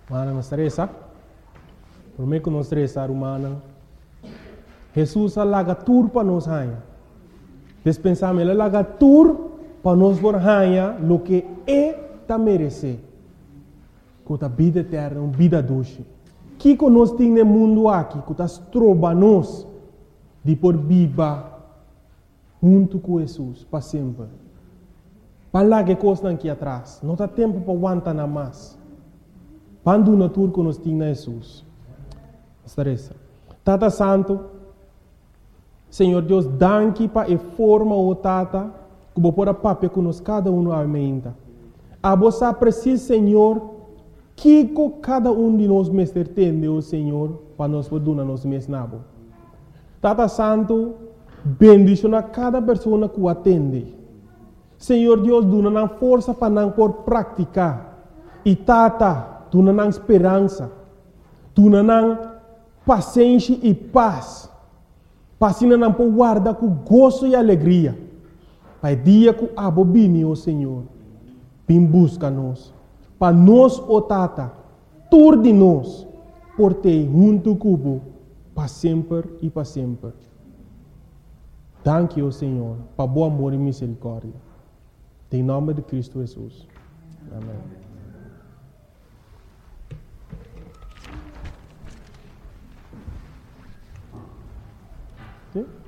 Mana não estressa. Por mim que não estressa, humana. Jesus alaga tur para nós rainha. Despensamos ele alaga tur para nós por rainha lo que é ta merece. Com a vida eterna, uma vida doce. Que nós temos no mundo aqui, que está troba nós de por viva junto com Jesus para sempre. Para lá que coisa aqui atrás, não tem tempo para aguentar nada mais. Quando na tur que nós temos Jesus. Estressa. Tata Santo, Senhor Deus, danke para a forma o Tata, que vou pôr a papel com nós cada um aumenta. A você precisa, Senhor, que cada um de nós mestre entende, o Senhor, para nós poder nos mesnabo. Tata Santo, bendicionar cada pessoa que o atende. Senhor Deus, dona força para não por praticar. E Tata, dona esperança. Dona paciência e paz. Passina não por guardar com gozo e alegria. Para o dia que abobine, o Senhor, vem busca nós. Para nós, o Tata, tur de nós, por ter junto cubo, para sempre e para sempre. Danke, o Senhor, para bom amor e misericórdia. Em nome de Cristo Jesus. Amém. Okay?